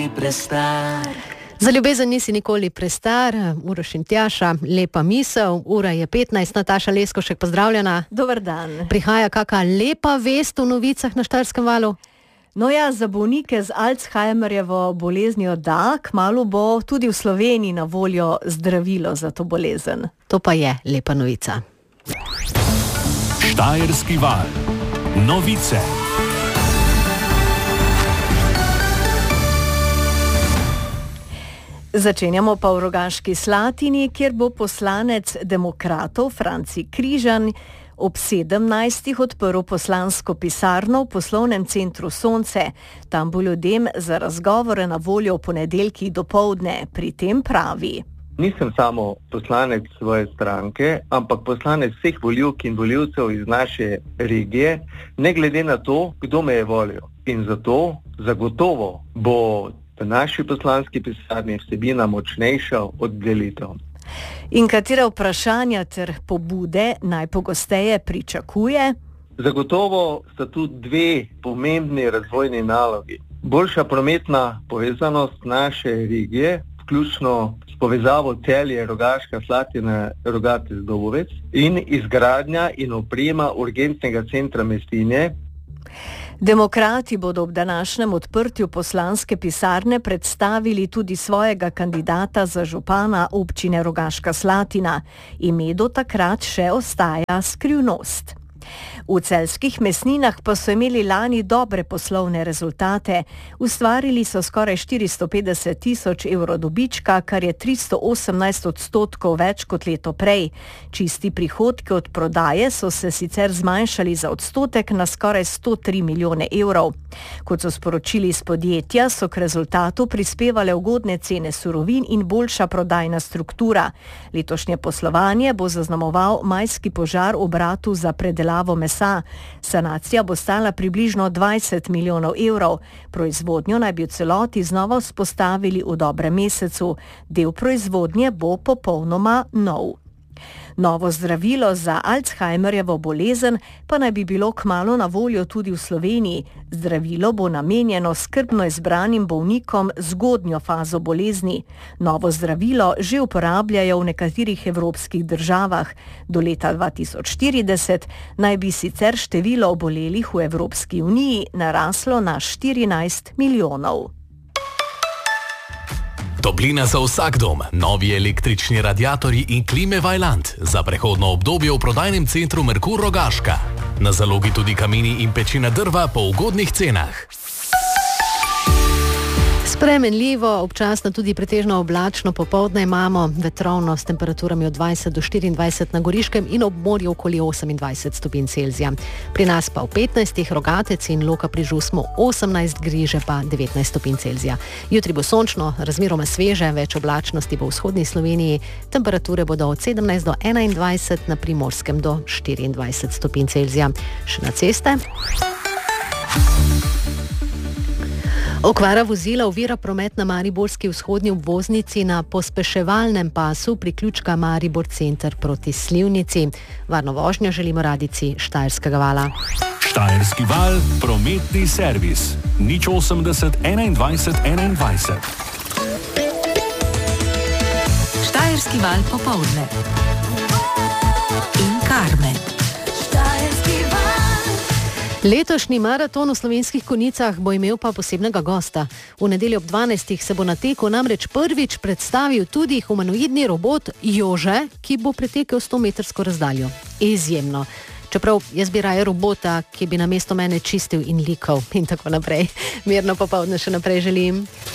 Za ljubezen nisi nikoli prestar, Uroš in Tjaša, lepa misel, ura je 15, Nataša Leskošek, pozdravljena. Dober dan. Prihaja kaka lepa vest v novicah na Štajerskem valu? No ja, za bolnike z Alzheimerjevo boleznijo da, kmalu bo tudi v Sloveniji na voljo zdravilo za to bolezen. To pa je lepa novica. Štajerski val. Novice. Začenjamo pa v Rogaški Slatini, kjer bo poslanec demokratov Franci Križan ob 17. odprl poslansko pisarno v poslovnem centru Sonce. Tam bo ljudem za razgovore na voljo v ponedeljkih dopoldne. Pri tem pravi: Nisem samo poslanec svoje stranke, ampak poslanec vseh volivk in volivcev iz naše regije, ne glede na to, kdo me je volil. In zato zagotovo bo v naši poslanski pisarni vsebina močnejša od delitev. In katera vprašanja ter pobude najpogosteje pričakuje? Zagotovo sta tu dve pomembni razvojni nalogi. Boljša prometna povezanost naše regije, vključno s povezavo Celje, Rogaška Slatina, Rogatec, Dobovec, in izgradnja in oprema urgentnega centra Mestinje. Demokrati bodo ob današnjem odprtju poslanske pisarne predstavili tudi svojega kandidata za župana občine Rogaška Slatina. Ime do takrat še ostaja skrivnost. V celjskih mesninah pa so imeli lani dobre poslovne rezultate. Ustvarili so skoraj 450 tisoč evrov dobička, kar je 318% več kot leto prej. Čisti prihodki od prodaje so se sicer zmanjšali za odstotek na skoraj 103 milijone evrov. Kot so sporočili iz podjetja, so k rezultatu prispevale ugodne cene surovin in boljša prodajna struktura. Letošnje poslovanje bo zaznamoval majski požar v obratu za predelavo mesa. Sanacija bo stala približno 20 milijonov evrov. Proizvodnjo naj bi v celoti znova vzpostavili v dobrem mesecu. Del proizvodnje bo popolnoma nov. Novo zdravilo za Alzheimerjevo bolezen pa naj bi bilo kmalu na voljo tudi v Sloveniji. Zdravilo bo namenjeno skrbno izbranim bolnikom z zgodnjo fazo bolezni. Novo zdravilo že uporabljajo v nekaterih evropskih državah. Do leta 2040 naj bi sicer število obolelih v Evropski uniji naraslo na 14 milijonov. Toplina za vsak dom, novi električni radiatorji in klime Vaillant za prehodno obdobje v prodajnem centru Merkur Rogaška. Na zalogi tudi kamini in pečina drva po ugodnih cenah. Spremenljivo, občasno tudi pretežno oblačno popoldne imamo, vetrovno s temperaturami od 20 do 24 na Goriškem in ob morju okoli 28 stopinj Celzija. Pri nas pa v 15, Rogatec in Loka pri Žusmu 18, Griže pa 19 stopinj Celzija. Jutri bo sončno, razmeroma sveže, več oblačnosti bo v vzhodni Sloveniji, temperature bodo od 17 do 21, na Primorskem do 24 stopinj Celzija. Še na ceste. Okvara vozila ovira promet na mariborski vzhodni obvoznici na pospeševalnem pasu priključka Maribor center proti Slivnici. Varno vožnjo želimo radijci Štajerskega vala. Štajerski val, prometni servis. 080 21 21. Štajerski val popoldne. In Karmen. Letošnji maraton v Slovenskih Konjicah bo imel pa posebnega gosta. V nedeljo ob 12. se bo na teku namreč prvič predstavil tudi humanoidni robot Jože, ki bo pretekel 100-metrsko razdaljo. Izjemno. Čeprav jaz bi raje robota, ki bi namesto mene čistil in likal in tako naprej. Mirno popoldne še naprej želim.